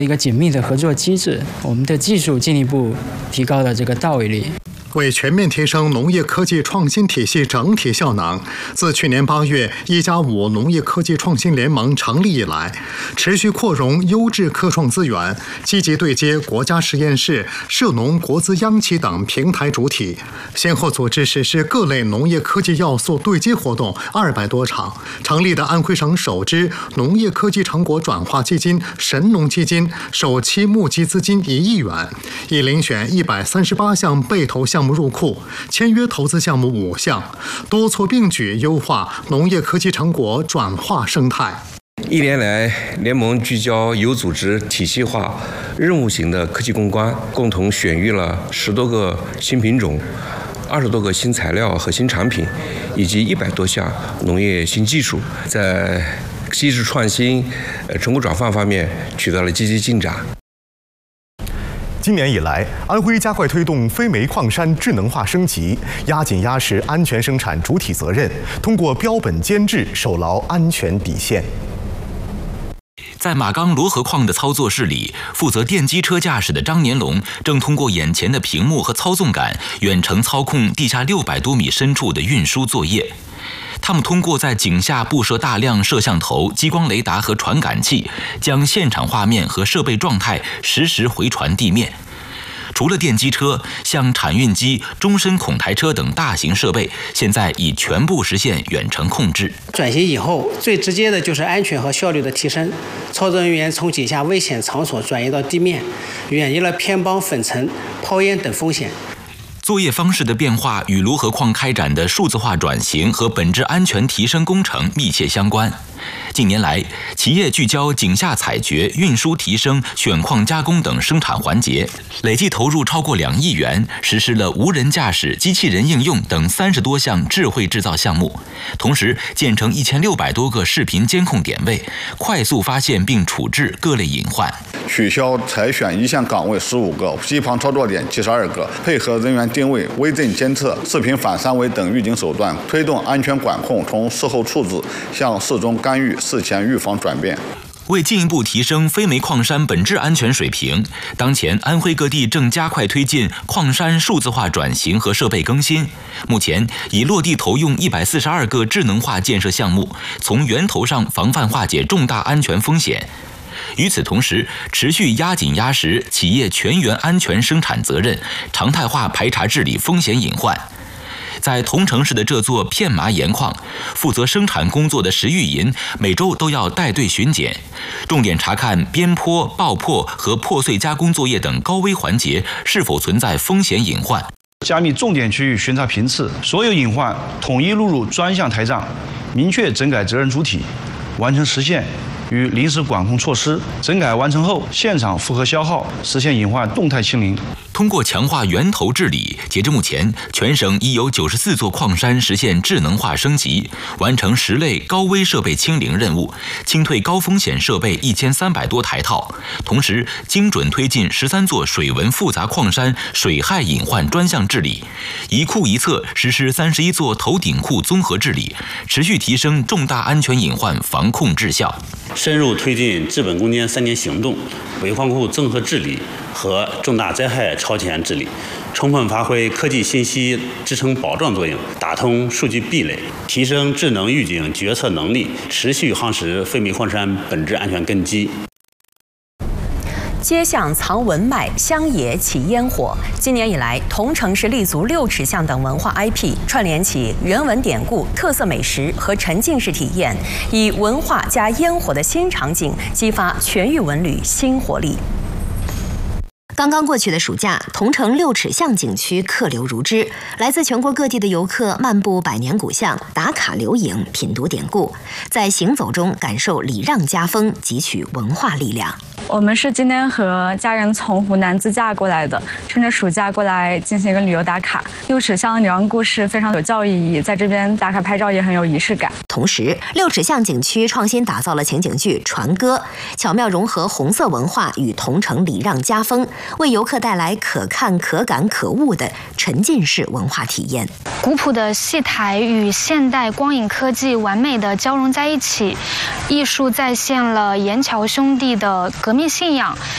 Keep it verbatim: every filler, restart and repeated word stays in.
一个紧密的合作机制，我们的技术进一步提高了这个到位率。 为全面提升农业科技创新体系整体效能，自去年八月“一加五”农业科技创新联盟成立以来，持续扩容优质科创资源，积极对接国家实验室、涉农国资央企等平台主体，先后组织实施各类农业科技要素对接活动二百多场，成立的安徽省首支农业科技成果转化基金“神农基金”首期募集资金一亿元，已遴选一百三十八项被投项目入库，签约投资项目五项，多措并举优化农业科技成果转化生态。 一年来，联盟聚焦有组织、体系化、任务型的科技攻关，共同选育了十多个新品种、二十多个新材料和新产品，以及一百多项农业新技术，在技术创新、呃成果转化方面取得了积极进展。 今年以来，安徽加快推动非煤矿山智能化升级，压紧压实安全生产主体责任，通过标本监制守牢安全底线。 在马钢罗河矿的操作室里，负责电机车驾驶的张年龙正通过眼前的屏幕和操纵杆，远程操控地下六百多米深处的运输作业。他们通过在井下布设大量摄像头、激光雷达和传感器，将现场画面和设备状态实时回传地面。除了电机车，像产运机、中深孔台车等大型设备，现在已全部实现远程控制。 转型以后，最直接的就是安全和效率的提升。操作人员从井下危险场所转移到地面，远离了偏帮、粉尘、抛烟等风险。 作业方式的变化与罗河矿开展的数字化转型和本质安全提升工程密切相关。近年来，企业聚焦井下采掘、运输提升、选矿加工等生产环节，累计投入超过两亿元，实施了无人驾驶、机器人应用等三十多项智慧制造项目。同时，建成一千六百多个视频监控点位，快速发现并处置各类隐患。 取消采选一线岗位十五个，机房操作点七十二个，配合人员定位、微震监测、视频反三维等预警手段，推动安全管控从事后处置向事中干预、事前预防转变。 为进一步提升非煤矿山本质安全水平，当前安徽各地正加快推进矿山数字化转型和设备更新。目前已落地投用一百四十二个智能化建设项目，从源头上防范化解重大安全风险。与此同时，持续压紧压实企业全员安全生产责任，常态化排查治理风险隐患。在桐城市的这座片麻盐矿，负责生产工作的石玉银每周都要带队巡检，重点查看边坡、爆破和破碎加工作业等高危环节是否存在风险隐患。 加密重点区域巡查频次，所有隐患统一录入专项台账，明确整改责任主体，完成实现与临时管控措施。整改完成后，现场负荷消耗，实现隐患动态清零。 通过强化源头治理，截至目前，全省已有九十四座矿山实现智能化升级，完成十类高危设备清零任务，清退高风险设备一千三百多台套。同时，精准推进十三座水文复杂矿山水害隐患专项治理，一库一测实施三十一座头顶库综合治理，持续提升重大安全隐患防控质效。 深入推进治本攻坚三年行动，煤矿库综合治理和重大灾害超前治理，充分发挥科技信息支撑保障作用，打通数据壁垒，提升智能预警决策能力，持续夯实非煤矿山本质安全根基。 街巷藏文脉，乡野起烟火。今年以来，桐城市立足六尺巷等文化 I P， 串联起人文典故、特色美食和沉浸式体验，以文化加烟火的新场景，激发全域文旅新活力。 刚刚过去的暑假，桐城六尺巷景区客流如织，来自全国各地的游客漫步百年古巷，打卡留影，品读典故，在行走中感受礼让家风，汲取文化力量。 我们是今天和家人从湖南自驾过来的，趁着暑假过来进行一个旅游打卡。六尺巷牛羊故事非常有教育意义，在这边打卡拍照也很有仪式感。 同时，六尺巷景区创新打造了情景剧《船歌》，巧妙融合红色文化与桐城礼让家风，为游客带来可看可感可悟的沉浸式文化体验。 古朴的戏台与现代光影科技完美的交融在一起，艺术再现了严桥兄弟的革命信仰，